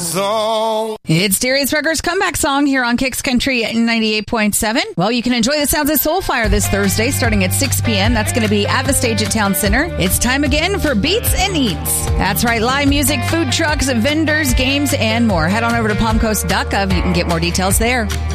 song. It's Darius Rucker's comeback song here on Kicks Country at 98.7. Well, you can enjoy the sounds of Soulfire this Thursday starting at 6 p.m. That's going to be at the stage at Town Center. It's time again for Beats and Eats. That's right, live music, food trucks, vendors, games, and more. Head on over to palmcoast.gov. You can get more details there.